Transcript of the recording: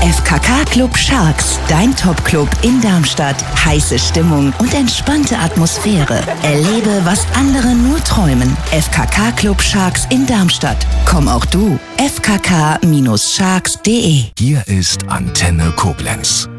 FKK Club Sharks, dein Top-Club in Darmstadt. Heiße Stimmung und entspannte Atmosphäre. Erlebe, was andere nur träumen. FKK Club Sharks in Darmstadt. Komm auch du. fkk-sharks.de. Hier ist Antenne Koblenz.